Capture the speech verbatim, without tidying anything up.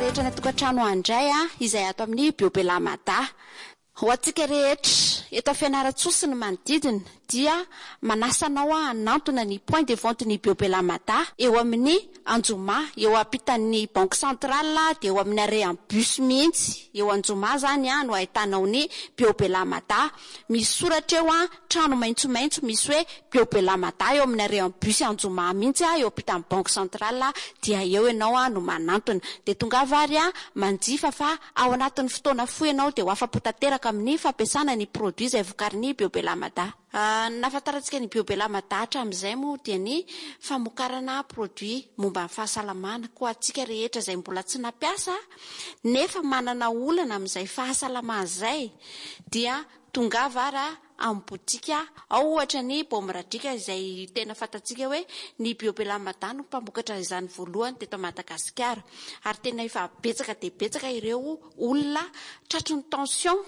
rehetra ny tokantrano andray a izay ato amin'ny biobelamada. Ho antsika rehetra eto fianaratsosy ny manodidina dia manasanao a hanantona ny point de vente ny biobelamada eo amin'ny Anjoma, eo ampitan'ny banque centrale dia eo amin'ny arrean bus mihitsy. Eo Anjoma zany a no ahitanao ny biobelamada. Misy soratra eo a trano maitsomaitso misy hoe biobelamada eo amin'ny arrean bus Anjoma mihitsy a eo ampitan'ny banque centrale dia eo ianao a no manantona. De tonga vary a manjifa fa ao anatin'ny fotoana fohy ianao dia ho afapo tanteraka amin'ny fampiasana ny produit izay vokarin'ny biobelamada. Uh, nafantarantsika ny biobelamada hatramin'izay moa dia ny famokarana produit momba ny fahasalamana. Ko antsika rehetra izay mbola tsy nampiasa nefa manana olana amin'izay fahasalamana izay dia tonga vara amin'ny botika ao ohatra ny Bomradrika izay tena fantatsika hoe ny biobelamada no mpamokatra izany voalohany teto Madagasikara, ary tena efa betsaka dia betsaka ireo olona tratry ny tension